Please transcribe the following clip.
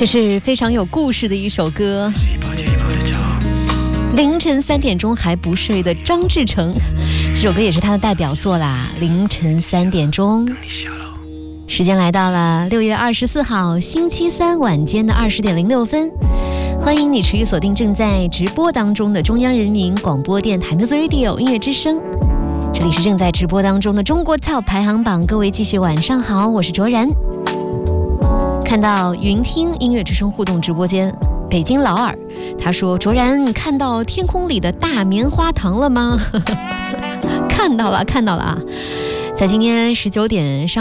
这是非常有故事的一首歌。凌晨3点钟还不睡的张志成，这首歌也是他的代表作啦。凌晨3点钟，时间来到了6月24号星期三晚间的20点06分。欢迎你持续锁定正在直播当中的中央人民广播电台 Music Radio 音乐之声，这里是正在直播当中的中国 Top 排行榜。各位继续晚上好，我是卓然。看到云听音乐之声互动直播间，北京老二他说：卓然，你看到天空里的大棉花糖了吗？看到了啊，在今天19点上